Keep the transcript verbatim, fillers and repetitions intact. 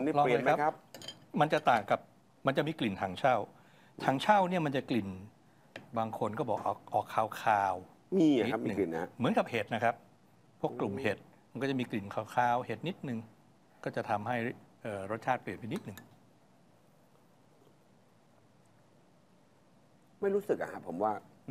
นี่ลองเปลี่ยนไหมเลยคครัรับ บมันจะต่างกับมันจะมีกลิ่นถังเช่าถังเช่าเนี่ยมันจะกลิ่นบางคนก็บอกออกออกคาวๆมีอะครับนิมีดหกลิ่นนะเหมือนกับเห็ดนะครับ พวกกลุ่มเห็ดมันก็จะมีกลิ่นคาวๆเห็ดนิดนึงก็จะทำให้เอ่อรสชาติเปลี่ยนไปนิดหนึ่งไม่รู้สึกอะครับผมว่า